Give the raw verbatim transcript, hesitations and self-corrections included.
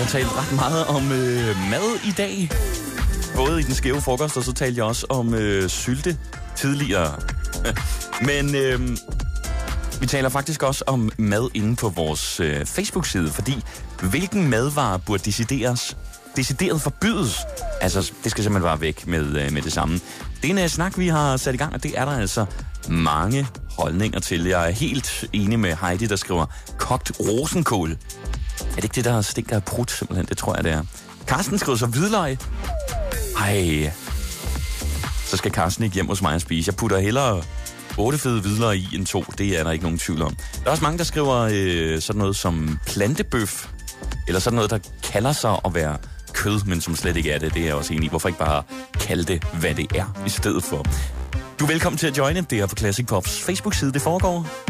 har talt ret meget om øh, mad i dag. Både i den skæve frokost, og så talte jeg også om øh, sylte tidligere. Men øh, vi taler faktisk også om mad inde på vores øh, Facebook-side, fordi hvilken madvare burde decideres, decideret forbydes? Altså, det skal simpelthen bare væk med, øh, med det samme. Det er en uh, snak, vi har sat i gang, og det er der altså mange holdninger til. Jeg er helt enig med Heidi, der skriver kogt rosenkål. Er det ikke det, der stinker af prut, simpelthen? Det tror jeg, det er. Karsten skriver så hvidløg. Ej, så skal Karsten ikke hjem hos mig og spise. Jeg putter hellere otte fede hvidløg i end to. Det er der ikke nogen tvivl om. Der er også mange, der skriver øh, sådan noget som plantebøf. Eller sådan noget, der kalder sig at være kød, men som slet ikke er det. Det er jeg også enig i. Hvorfor ikke bare kalde det, hvad det er, i stedet for? Du er velkommen til at joine. Det er på Classic Pops Facebook-side, det foregår.